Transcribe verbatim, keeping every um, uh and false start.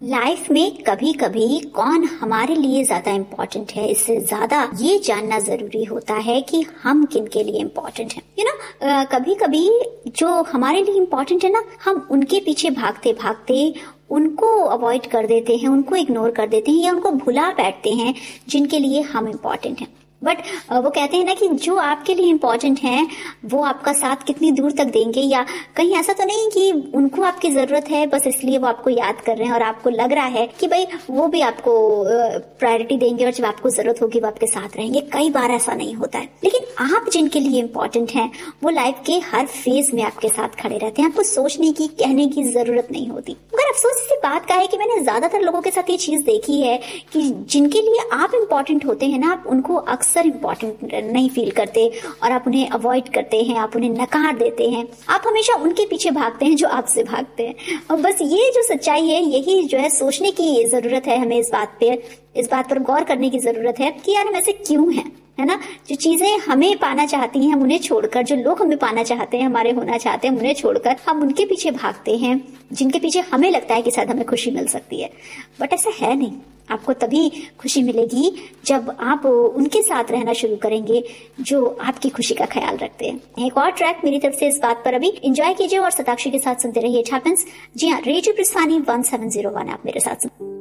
Life में कभी कभी कौन हमारे लिए ज्यादा इम्पोर्टेंट है, इससे ज्यादा ये जानना जरूरी होता है कि हम किन के लिए इम्पोर्टेंट हैं। यू नो कभी कभी जो हमारे लिए इम्पोर्टेंट है ना, हम उनके पीछे भागते भागते उनको अवॉइड कर देते हैं, उनको इग्नोर कर देते हैं या उनको भुला बैठते हैं जिनके लिए हम इम्पोर्टेंट हैं। बट वो कहते हैं ना कि जो आपके लिए इम्पोर्टेंट हैं वो आपका साथ कितनी दूर तक देंगे, या कहीं ऐसा तो नहीं कि उनको आपकी जरूरत है बस इसलिए वो आपको याद कर रहे हैं और आपको लग रहा है कि भाई वो भी आपको प्रायोरिटी देंगे और जब आपको जरूरत होगी वो आपके साथ रहेंगे। कई बार ऐसा नहीं होता है, लेकिन आप जिनके लिए इम्पोर्टेंट हैं वो लाइफ के हर फेज में आपके साथ खड़े रहते हैं। आपको सोचने की, कहने की जरूरत नहीं होती। मगर अफसोस इसी बात का है कि मैंने ज्यादातर लोगों के साथ ये चीज देखी है कि जिनके लिए आप इम्पोर्टेंट होते हैं ना, आप उनको अक्सर इम्पोर्टेंट नहीं फील करते और आप उन्हें अवॉइड करते हैं, आप उन्हें नकार देते हैं। आप हमेशा उनके पीछे भागते हैं जो आपसे भागते हैं। और बस ये जो सच्चाई है, यही जो है सोचने की जरूरत है। हमें इस बात पे इस बात पर गौर करने की जरूरत है कि यार हम ऐसे क्यों हैं, है ना। जो चीजें हमें पाना चाहती हैं हम उन्हें छोड़कर, जो लोग हमें पाना चाहते हैं, हमारे होना चाहते हैं, उन्हें छोड़कर हम उनके पीछे भागते हैं जिनके पीछे हमें लगता है कि शायद हमें खुशी मिल सकती है। बट ऐसा है नहीं। आपको तभी खुशी मिलेगी जब आप उनके साथ रहना शुरू करेंगे जो आपकी खुशी का ख्याल रखते हैं। एक और ट्रैक मेरी तरफ से इस बात पर अभी एंजॉय कीजिए और शताक्षी के साथ सुनते रहिए इट हैपेंस। जी हाँ, radio प्रस्थानी one seven zero one आप मेरे साथ सुन।